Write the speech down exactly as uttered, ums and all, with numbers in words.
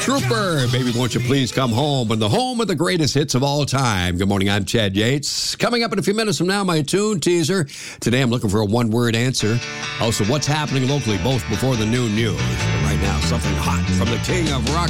Trooper, baby, won't you please come home? And the home of the greatest hits of all time. Good morning, I'm Chad Yates. Coming up in a few minutes from now, my tune teaser. Today, I'm looking for a one-word answer. Also, what's happening locally, both before the noon news. But right now, something hot from the king of rock.